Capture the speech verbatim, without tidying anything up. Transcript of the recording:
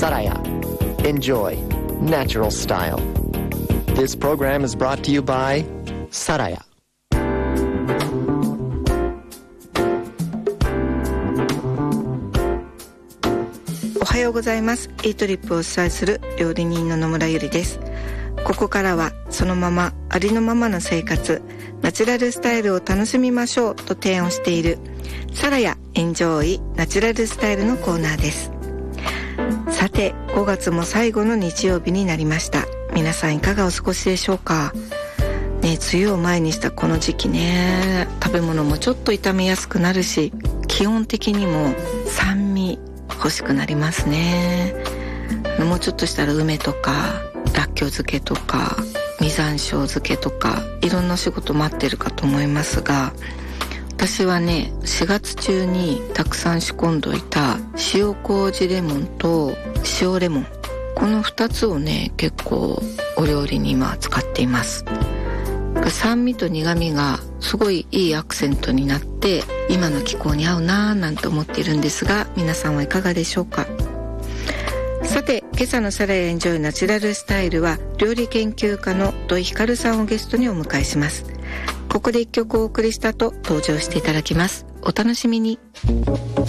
Saraya. Enjoy natural style. This program is brought to you by Saraya. おはようございます。イートリップをお伝えする料理人の野村ゆりです。ここからはそのままありのままの生活、ナチュラルスタイルを楽しみましょうと提案をしているサラヤエンジョイナチュラルスタイルのコーナーです。さてごがつも最後の日曜日になりました。皆さんいかがお過ごしでしょうかね。梅雨を前にしたこの時期ね、食べ物もちょっと傷みやすくなるし、基本的にも酸味欲しくなりますね。もうちょっとしたら梅とからっきょう漬けとか実山椒漬けとかいろんな仕事待ってるかと思いますが、私はねしがつ中にたくさん仕込んどいた塩麹レモンと塩レモン、このふたつをね結構お料理に今使っています。酸味と苦味がすごいいいアクセントになって今の気候に合うなぁなんて思っているんですが、皆さんはいかがでしょうか。さて今朝のサラヤエンジョイナチュラルスタイルは料理研究家の土井ひかるさんをゲストにお迎えします。ここで一曲お送りしたと登場していただきます。お楽しみに。